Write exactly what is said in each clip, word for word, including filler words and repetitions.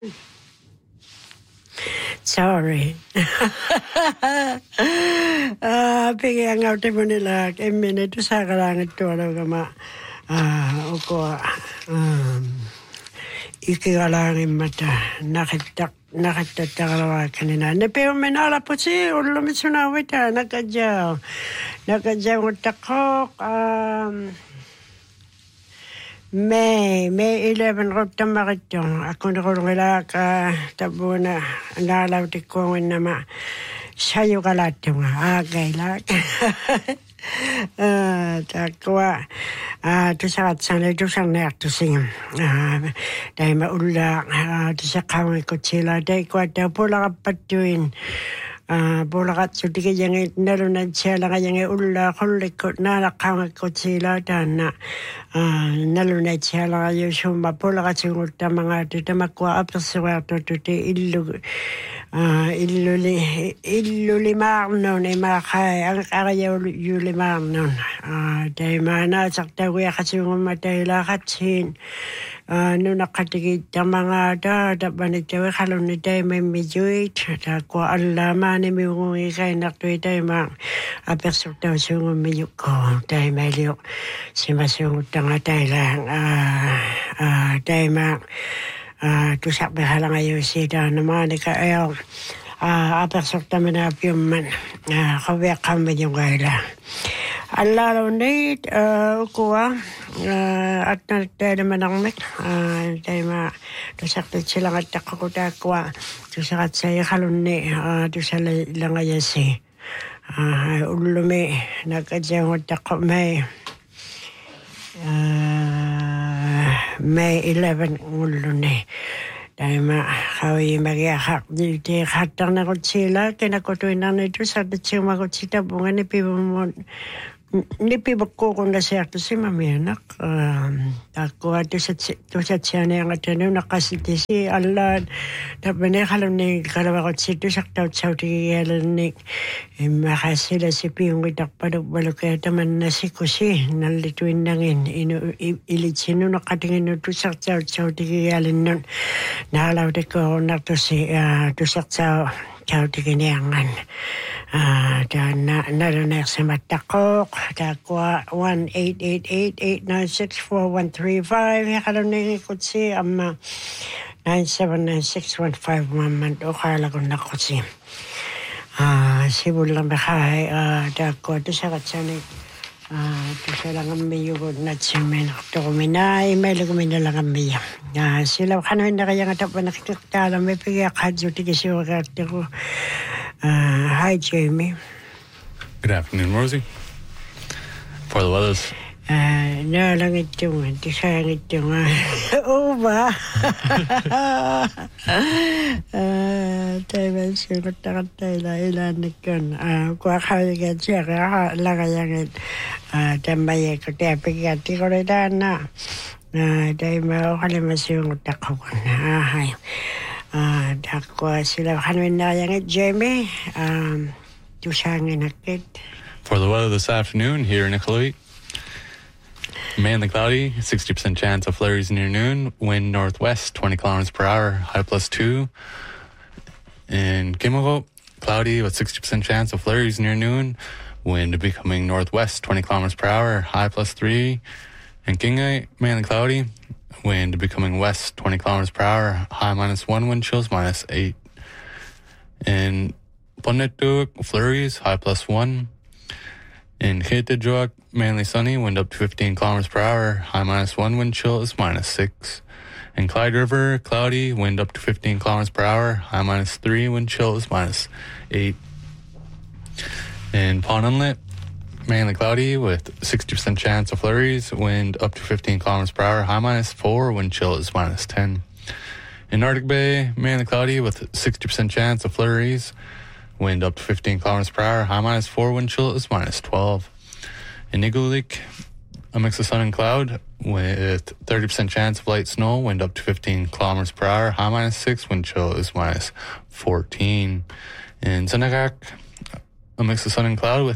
Sorry. Ah, bigyan nga tayo nila. Kaya minute sa kalangan to ano kama. Ah, uko. Um, ikigalangin mata. Nakitak nakitatakalawa kanina. Pero minala po si ulo misunawit ha. Nakadyaw. Nakadyaw utakok. Um... May, May eleven rota marito. Ako na ko nila ka tabo na nalaw ti ko nama sayo kalate nga agay lak. Ah, takwa. Ah, to sa sana to sa nerto sing. Ah, dai maulla ah to sa kaway ko sila dai ko ta pula kapatuin. Ah, bulakat so tiga yang nalo na siya lang yang ulla kulikot na nakang ko sila dana. Ah, nalo na siya lang yung suma bulakat singot ta mga tita makwa apaswa to to te illu. Ah, illu li illu limar non e makai ang kaya yu limar non. Ah, dai mana sakta kuya kasi matay lakatsin. Ah, no nakatigid ta mga da da banitaw kalon ni dai may medyoit ta ko alama ni mi ngi kay naktoy dai ma aperso ta sungo mi ko dai may liok si masungo tanga dai lang ah ah dai ma ah tu sak bahala ngayon si da naman ka el ah aperso ta mana pium man ah kawe kami yung gaila Allah lonit kuwa at na tayo manangmek tayo ma tusak sila at ako ta kuwa tusak saya kalunni tusala lang ayasi ulumi nagkadyang ako may May eleven uluni tayo ma kawai magiakak di di hatang na ko sila kinakutuin na nito sa datsing makutsita bunga ni pibumon Nipi bako kung nasiyakto si mami anak. Ako ato sa siya na yung ato nung nakasiti si Allah. Tapos na kalam ni kalawakot sito saktaw sa utiyalan ni makasila si piyong itak padok-balok kaya taman na si kusi nalituin nangin. Ilit sino nakatingin ito saktaw sa utiyalan nun. Nahalaw di ko nato si saktaw sa utiyalan. Ah, dan na narinig sa matakok, takwa one eight eight eight eight nine six four one three five. Hakalam ko si ama nine seven nine six one five one o kala ko na ko si. Ah, sibul lang bahay ah takwa to sa katsani. Ah, to sa lang ang mayo na simen to kuminay may lagumina lang ang mayo. Ah, sila kanuhin na kaya nga tapos nakikita may pigya kadyo tigisi wakati ko. Uh, hi, Jamie. Good afternoon, Rosie. For the weathers. Uh, no, lang ito nga. Di sayang ito nga. Oo ba? Tayo ba sigot na tayo na ilanik yun. Kung akaligan siya, kaya lagayangin. Tambay ko, tayo pigati ko rin na. Tayo maukalimasyong utak ko na. Hi. Ah, dakwa sila kanuin na yang Jamie. Um, tusangin akit. For the weather this afternoon here in Iqaluit, mainly cloudy, sixty percent chance of flurries near noon. Wind northwest, twenty kilometers per hour, high plus two. In Kimilgo, cloudy with sixty percent chance of flurries near noon. Wind becoming northwest, twenty kilometers per hour, high plus three. In Kingay, mainly cloudy. Wind becoming west, twenty kilometers per hour, high minus one, wind chills minus eight. In Ponetuk, flurries, high plus one. In Khetajuak, mainly sunny, wind up to fifteen kilometers per hour, high minus one, wind chill is minus six. In Clyde River, cloudy, wind up to fifteen kilometers per hour, high minus three, wind chill is minus eight. In Pond Inlet, mainly cloudy with sixty percent chance of flurries, wind up to fifteen kilometers per hour, high minus four, wind chill is minus ten. In Arctic Bay, mainly cloudy with sixty percent chance of flurries, wind up to fifteen kilometers per hour, high minus four, wind chill is minus twelve. In Iqaluit, a mix of sun and cloud with thirty percent chance of light snow, wind up to fifteen kilometers per hour, high minus six, wind chill is minus fourteen. In Senegak, a mix of sun and cloud with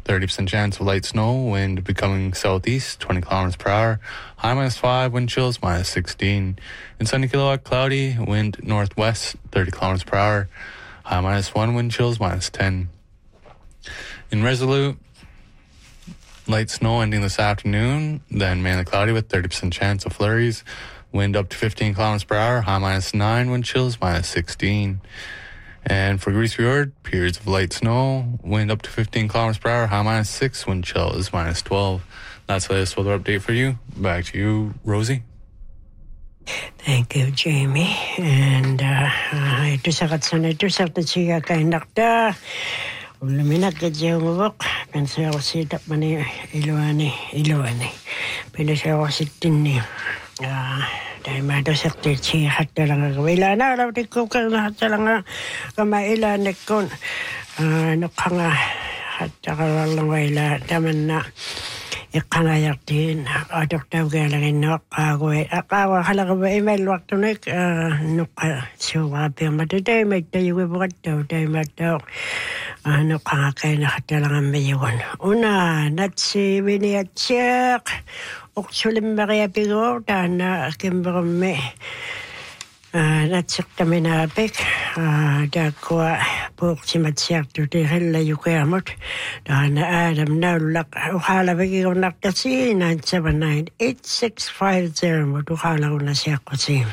thirty percent chance of light snow, wind becoming southeast, twenty kilometers per hour, high minus five, wind chills minus sixteen. In sunny Kilowatt, cloudy, wind northwest, thirty kilometers per hour, high minus one, wind chills minus ten. In Resolute, light snow ending this afternoon, then mainly cloudy with thirty percent chance of flurries, wind up to fifteen kilometers per hour, high minus nine, wind chills minus sixteen. And for Grease Fjord, periods of light snow, wind up to fifteen kilometers per hour, high minus six, wind chill is minus twelve. That's the latest weather update for you. Back to you, Rosie. Thank you, Jamie. And uh, ito sa katsan ito sa tatsiga kay nakta. Ulaminag ka diyang ubok. Pensa ako sitap man iluani, iluani. Pensa ako sitin ni. Ah... Dahil madasakti siya hata lang agawila na alaw di ko ka hata lang kamailan ko nukha nga hata ka lang wala daman na ikanayak din adok daw galang nok agawin akawa halaga ba email waktu nek nukha siya piyang matiday may tayo wibukat daw dahil mataw nukha nga kayo na hata lang ang mayuwan una natsi winiyatsak Oksulim Maria Pigo, Dana Kimberme, Natsiktamina Beck, Dakwa, Portsimatsiak to the Hella Yukamot, Dana Adam Nolak, Uhala Vigo Nakasi, nine seven nine eight six five zero, Tuhala Unasiakosi.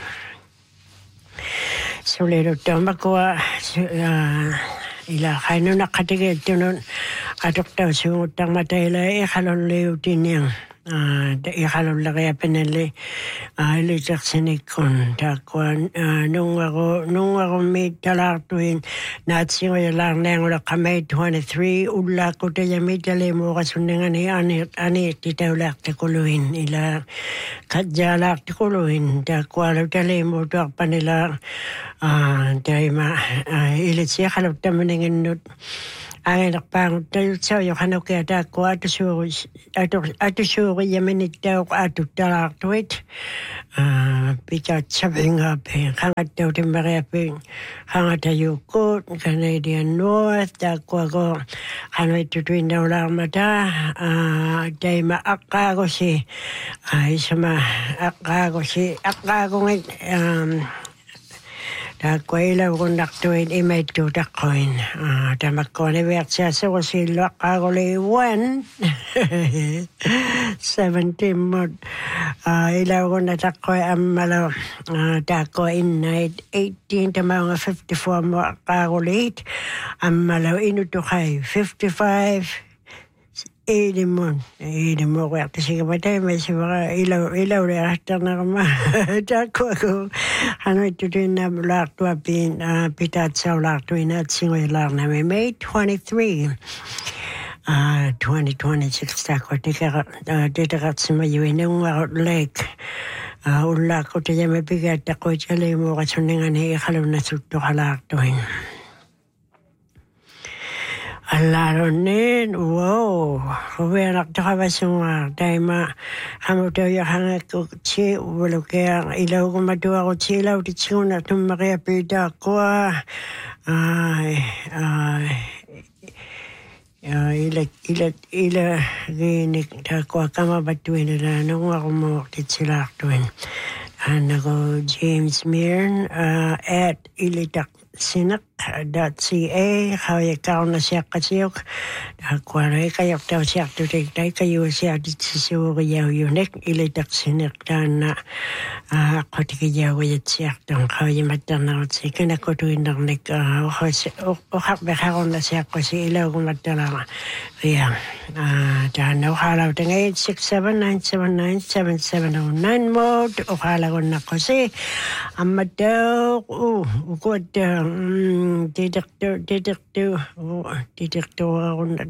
So little Tomakua, Ila Hanu Nakatigate, Adopta Sutamataila, Ehalon Leutinian. Uh, da ikalong laki pinili uh, ilitak sinikon takwan uh, nung ako nung ako may talaktuin natsi ko lang na yung lakamay twenty-three ula ko tayo may tali mo kasunang ani anit anit titaw lakti kuluhin ila kadya lakti kuluhin takwan tali mo tak panila uh, tayo ma uh, ilit siya kalap tamaningin nut Ang nakpang tayo sa yung hanap kaya ko ato suri ato ato suri yaminit daw ato talak tuwit pikat sabing hape hangat daw di maraping hangat tayo ko Canadian North dako ako hanap tutuin daw lang mata day maakago si ay sama akago si akago ng um Dako ilaw kung naktuin imay tutak koin. Tamak ko ni Vertia sa ko si Lakagoli one. seventeen mod. Ilaw kung natakoy ang malo. Dako in night eighteen ta mga fifty-four mo Lakagoli eight. Ang malo inutukay fifty-five. eighty mo. eighty mo ko yakta siya matay. May siya ilaw, ilaw na hata na kama. Dako ako. Ano ito din na laktua pin, pitat sa laktuin at singoy lang na may May twenty-three. Uh, twenty twenty-six dako. Ditakat sa mayuin ng Wild Lake. Uh, ula ko tayo may bigat ako. Chalay mo kasuningan na ikalaw na suto kalaktuin. Alaronin, wow. Kuwenak to kaba sunga. Dahil ma, hamo tayo yung hangat ko chi, wala kaya ilaw ko matuwa ko chi ilaw, di tsuna itong makiapita ko. Ay, ay, ilat, ilat, ilat, ginik, ako kamabatuin nila, nung ako mawakit sila aktuin. Ano ko, James Mearn, uh, at ilitak sinak dot c a kaya kao na siya kasiyok kuwaray kayak daw siya tutik day kayo siya di sisuwa yaw yunik ilitak sinak na ako tikiyaw yat siya tong kaya matanaw siya kinakutuin ng nik uhak bekako na siya kasi ilaw kung matanaw kaya dahil ukalaw ting eight six seven nine seven nine seven seven oh nine mo ukalaw na kasi amadaw uh ukod um Detector, detector, detector ako na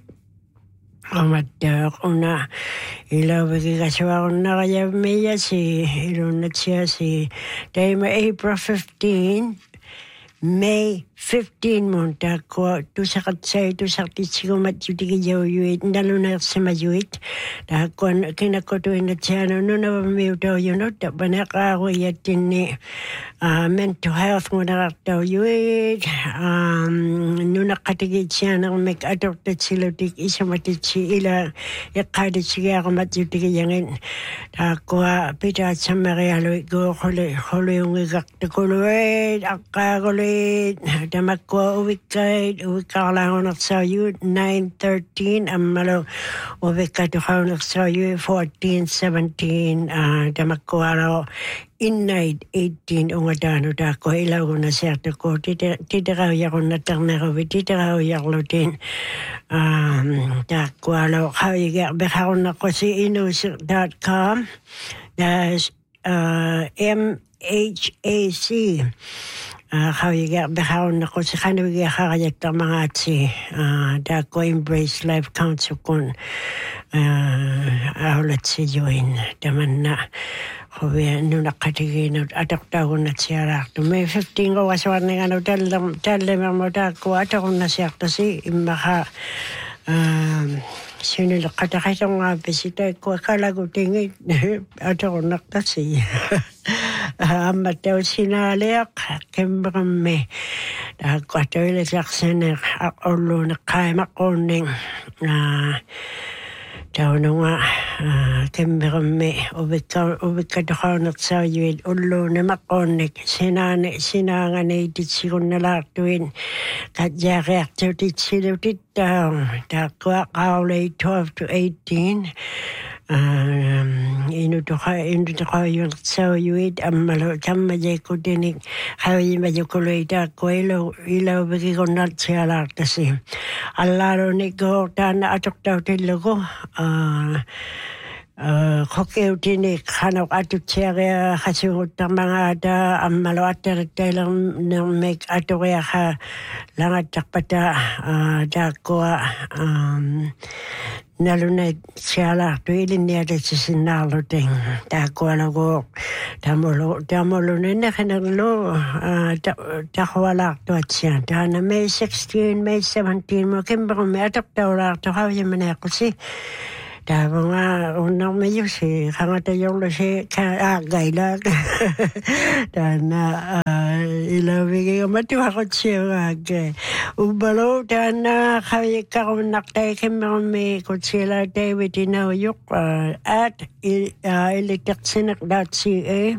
amata ako na ilaw bigikasawa ako na kaya miya si ilunat siya si dahil may April fifteenth May fifteenth monta ko tu sakat say tu sakti sigumat jutigi jawuit ndaluna samayuit da kon kina ko to in the channel no na me to you know da banaka ko yatinni mental health ngona to yuit um nuna katigi channel make adopted silotik isamati chi ila yakadi chiga mat jutigi yangin da ko pita samaria lo go hole hole ngak to ko lo akagole Damakwa Uwikay, Uwikala sa you nine thirteen, Amalo Uwika to Honak sa you fourteen seventeen, Damakwa in night eighteen, Ungadano Dako, Ilago na Serta ko, Titara Yakon Natanero, Titara Yaklotin, Dakwalo, how you get Behaonakosi Inus dot com, that's M H A C. How you get behind the Kosakano Hayek Tamati, that go embrace life council con let's see you in Damana. We knew not cutting out on the Sierra. To May fifteen, I was running and tell them, tell them about that quarter on the Sierra Sea in Maha. Sino la katakita nga bisita ko akala ko tingin ato naktasi amatew sinaleak kembrame da kwatoyle jackson akolo na kay makoning na tawno nga kembrame ubika ubika dohonot sa yuid ulo na makonik sinane sinanga ne ditsikon na laktuin kadya reakto ditsilo down that hourly twelve to eighteen. Um, inu to ha inu to ha you so you eat amalo tamaje kudinik how you may colate coilo ilo bigi on not sala the same. Alaro nigo dan atok til logo uh Hokeutini kind of atucheria Hasu Tamangada Amalo Ater Taylor make Atorea Langatapata Dakoa um Naluna Siala really near the Sinalo thing. Dakoanago Tamolo Tamoluna Hanalo Tahwala Dwatsia Dana May sixteen, May seventeen, Mokimbo Matok Dora to have you Menacosi. Davanga unang medyo si hangata yung si kagayla dan ilawigi matu ako siya ag ubalo dan kaya karon naktay kami ko sila David inayok at electriciac dot c a.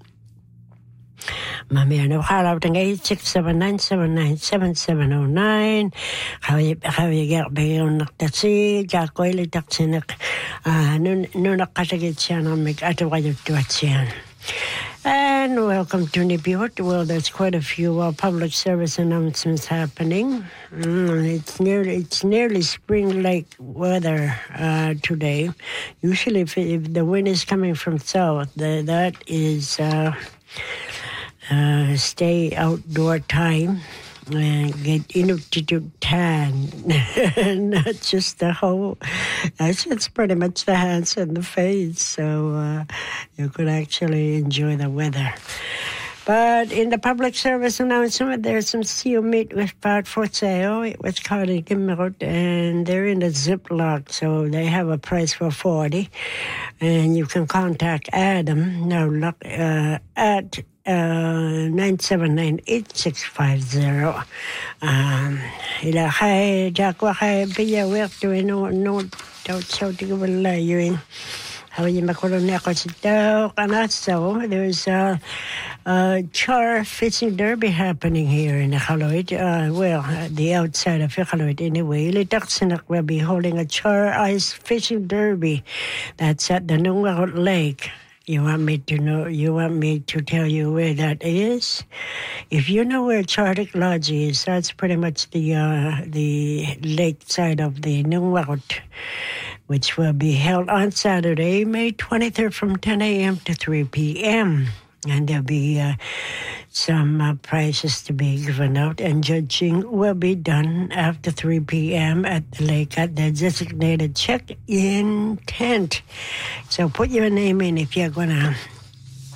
Mami ano halaw tang eight six seven nine seven nine seven seven zero nine. How you how you get beyond taxi jako ile taxi nak nun nun nakasagit siya na make ataway to siya. And welcome to Nibiot. Well, there's quite a few uh, public service announcements happening. Mm, it's nearly it's nearly spring-like weather uh, today. Usually, if, if the wind is coming from south, the, that is. Uh, Uh, stay outdoor time and get into tan. Not just the whole, that's it's pretty much the hands and the face. So uh, you could actually enjoy the weather. But in the public service announcement, there's some seal meat with part for sale. It was called in Gimerot, and they're in a Ziploc, so they have a price for forty. And you can contact Adam now uh, at uh, nine seven nine eight six five zero. Um, ila kay jakwa kay biya work to no no don't so to wala yun. How you makulong ako sito kanaso. There's a, a char fishing derby happening here in Iqaluit. Uh, well, the outside of Iqaluit anyway. Litaksanak will be holding a char ice fishing derby. That's at the Nungarot Lake. You want me to know? You want me to tell you where that is? If you know where Chartic Lodge is, that's pretty much the uh, the lake side of the Nungarot, which will be held on Saturday, May twenty-third from ten a.m. to three p.m. And there'll be uh, some uh, prizes to be given out, and judging will be done after three p.m. at the lake at the designated check-in tent. So put your name in if you're going to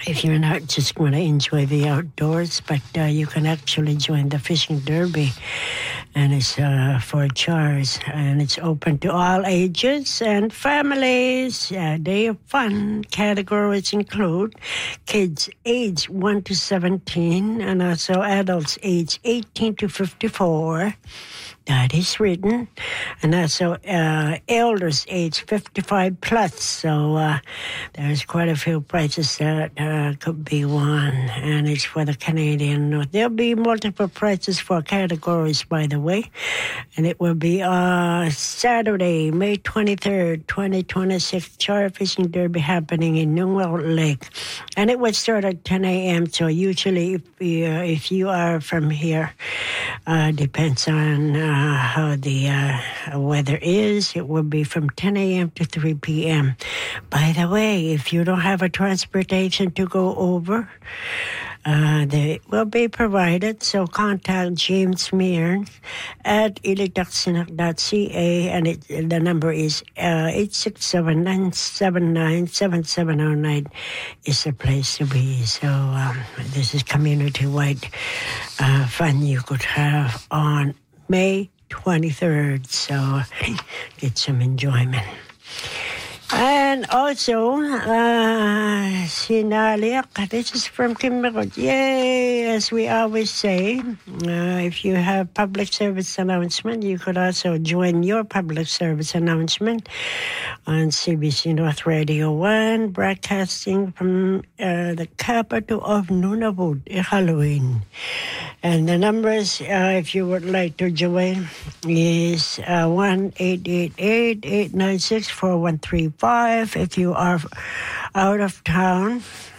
if you're not just going to enjoy the outdoors, but uh, you can actually join the fishing derby. And it's uh, for Chars, and it's open to all ages and families. A day of fun. Categories include kids age one to seventeen, and also adults age eighteen to fifty-four. That is written. And also uh, elders age fifty-five plus. So uh, there's quite a few prizes that uh, could be won. And it's for the Canadian North. There'll be multiple prizes for categories, by the way. And it will be uh, Saturday, May twenty-third, twenty twenty-six, Char Fishing Derby happening in Newell Lake. And it will start at ten a.m. So usually if you, uh, if you are from here, uh, depends on uh, Uh, how the uh, weather is. It will be from ten a.m. to three p.m. By the way, if you don't have a transportation to go over, uh, they will be provided. So contact James Mearn at ilitaksinak dot c a, and it, the number is uh, eight six seven, nine seven nine, seven seven zero nine is the place to be. So um, this is community-wide uh, fun you could have on May twenty-third, so get some enjoyment. And also, uh, Sinaliak, this is from Kimberley. Yay, as we always say, uh, if you have public service announcement, you could also join your public service announcement on C B C North Radio one, broadcasting from uh, the capital of Nunavut, Iqaluit. And the numbers, uh, if you would like to join, is uh, one eight eight eight, eight nine six, four one three five. If you are out of town,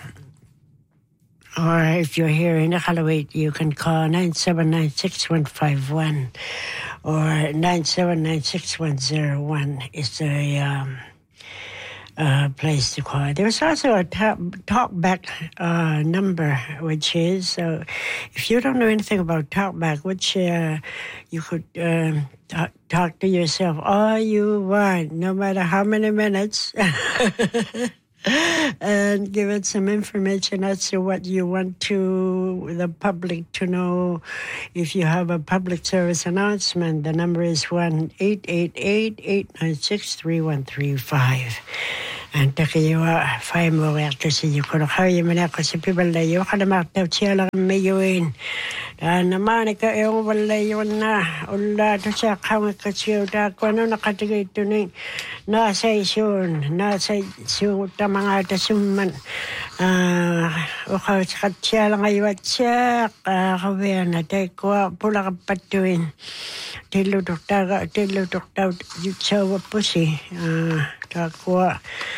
or if you're here in Iqaluit, you can call nine seven nine, six one five one or nine seven nine, six one zero one is the um, uh, place to call. There's also a talk, talkback uh, number, which is, uh, if you don't know anything about talkback, which uh, you could uh, talk, talk to yourself all you want, no matter how many minutes, and give it some information as to what you want to the public to know. If you have a public service announcement, the number is one eight eight eight, eight nine six, three one three five. And takiwa fai mo kasi you kono kaya mana kasi people la yo kada makta chela mayuin. Dan naman ka e wala yon na ulla to sa kawe kasi da kono nakatigay to ni na sa isun na sa isun ta mga tasuman ah o ka chela ngayon siya kawe na tay ko pula ka patuin tilo dokta tilo dokta yuchawa pusi ah ta ko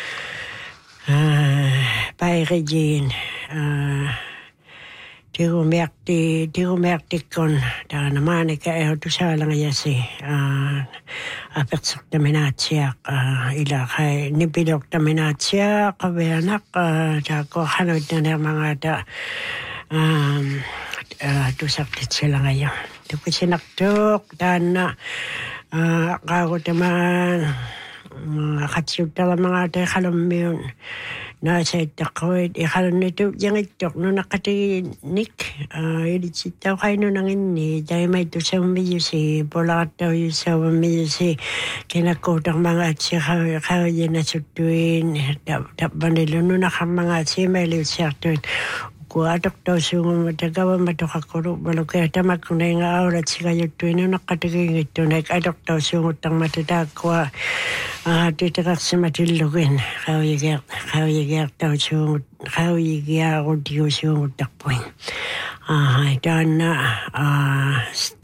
Ah, by Regine, ah, tigo merti, tigo merti kon, da naman ika e to sa lang yasi, ah, apeksok taminatsia, ah, ila kay nipidok taminatsia, kabeanak, ah, da ko hanod na mga da, um, ah, to sakit sila ngayon. To ko sinaktok, dan na, ah, kako taman, katsiyog tala mga tayo kalam yun. Nasa itakwid, ikalam nito, yung itok, no nakatinik, ilitsitaw kayo no nang ini, dahil may ito sa umiyo si, pulakat daw yung sa umiyo si, kinakotang mga at siya kayo yun na sutuin, tapban nila no nakang mga at siya may liw siya tuin. Kuatok daw sungo matagawa matukakuro balo kaya tamak kung na yung aurat si kayo tuwin na nakatiging ito na ikadok daw sungo tang matadakwa uh, titakak sa matilugin kaw yigyak kaw yigyak daw sungo kaw yigyak o diyo sungo takpuin ah ito na ah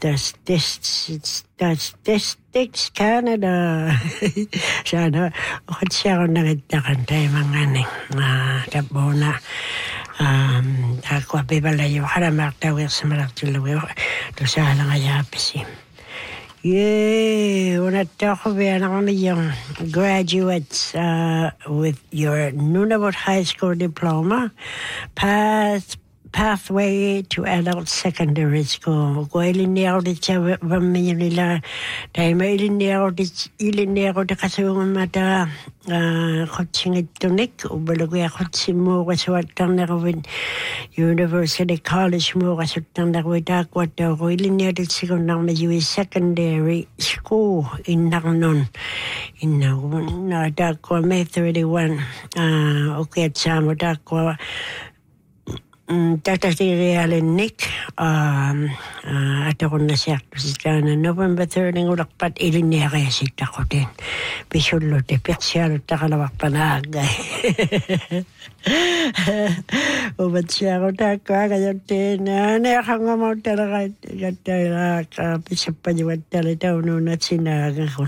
Statistics Canada sana ukot siya ko nagitakan tayo mga ning ah tabo na Um, ako pibalayo kada maktawir sa malaktilaw to sa lang ayapisi. Yay! Unat ako ba na kami yung graduates uh, with your Nunavut High School diploma, past pathway to adult secondary school. Ko ilinea o te tia wamia nila. Tai ma ilinea o te ilinea o te kasunga mata kotsinga tunik. Ubalagu ya kotsi mo kasawatan na kawin University College mo kasawatan na kawin takwata. Ko ilinea te sikong na majiwi secondary school in Naknon. In na takwa May thirty-one. Okay, at sa mo takwa tatati Nick um uh, at ako na siya kasi na November third ng ulakpat ilinera si tako din bisulo te persial takalawak panagay ubat siya ko tako kaya tin na nakanga mo talaga gatay ka bisap pa yung talitaw no na sinaga ko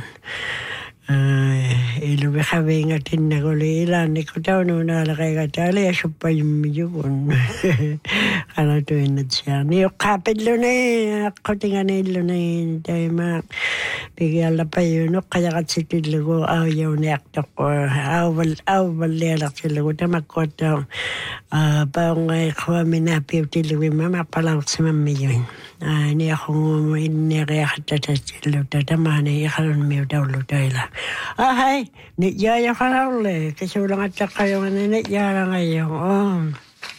ilu bekabe ngatin na kulila ni ko daw no na lakay katali aso pa yung medyo kun kana to in siya ni kapit lo na ako tinga na ilo na tayo ma bigyan la pa yun no kaya katsitil ko aw yaw ni akta ko aw wal aw wal lelak sila ko tama ko daw baong ay ko minapiw tiluwi mama palaw sa mami yun ni ako iniriyak tatatilo tatamana ikalon miw daw lo tayo la ah, hey, niyaya ka na ulit. Kasi walang at saka yung niyaya ngayon. Oh.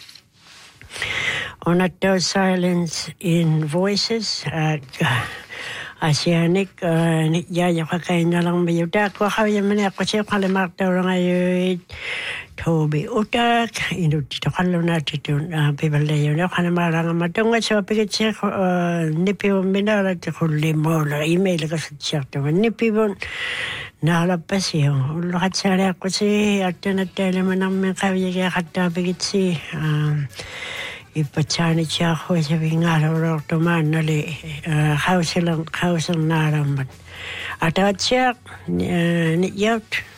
On at those silence in voices at uh, Asiatic, uh, niyaya ka kayo na lang mayo. Dako kaya man ako siya kalimak daw ngayon. Toby utak, ino dito kalo natin yun, pibalayo na ka na marang matunga sa pigit siya, nipi mo minara ko limo, email ka sa siya, nipi mo nalapas yun. Lahat sa rin ako si, at natala mo namin kaya kaya katabigit si, ipatsanit siya ako, sabi nga, laro tuman, nali, kausilang, kausang naraman. At at siya, niyot,